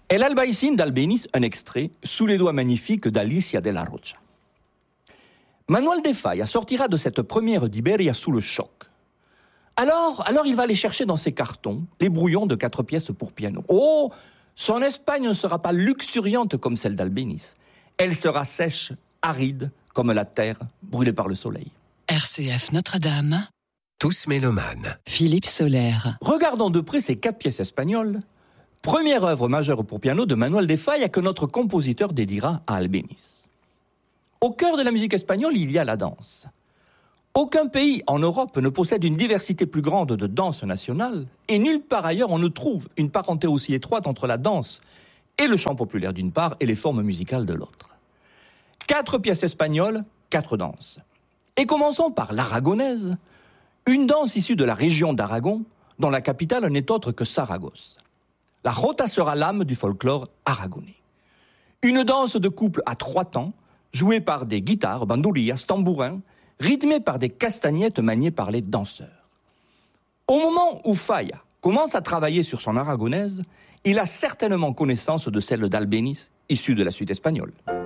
El Albaicín d'Albéniz, un extrait, sous les doigts magnifiques d'Alicia de la Rocha. Manuel de Falla sortira de cette première d'Iberia sous le choc. Alors il va aller chercher dans ses cartons les brouillons de 4 pièces pour piano. Oh, son Espagne ne sera pas luxuriante comme celle d'Albéniz. Elle sera sèche, aride, comme la terre brûlée par le soleil. RCF Notre-Dame. Tous mélomanes. Philippe Soler. Regardons de près ces 4 pièces espagnoles. Première œuvre majeure pour piano de Manuel de Falla que notre compositeur dédiera à Albéniz. Au cœur de la musique espagnole, il y a la danse. Aucun pays en Europe ne possède une diversité plus grande de danse nationale, et nulle part ailleurs on ne trouve une parenté aussi étroite entre la danse et le chant populaire d'une part et les formes musicales de l'autre. 4 pièces espagnoles, 4 danses. Et commençons par l'aragonaise, une danse issue de la région d'Aragon, dont la capitale n'est autre que Saragosse. La jota sera l'âme du folklore aragonais. Une danse de couple à 3 temps, jouée par des guitares, bandourillas, tambourins, rythmée par des castagnettes maniées par les danseurs. Au moment où Falla commence à travailler sur son aragonaise, il a certainement connaissance de celle d'Albéniz, issue de la suite espagnole.